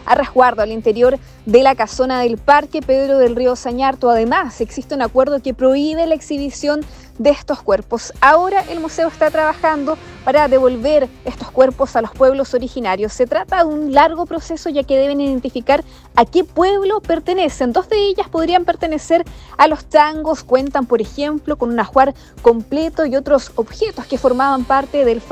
a resguardo al interior de la casona del Parque Pedro del Río Sañarto. Además, existe un acuerdo que prohíbe la exhibición de estos cuerpos. Ahora el museo está trabajando para devolver estos cuerpos a los pueblos originarios. Se trata de un largo proceso, ya que deben identificar a qué pueblo pertenecen. 2 de ellas podrían pertenecer a los tangos, cuentan por ejemplo con un ajuar completo y otros objetos que formaban parte del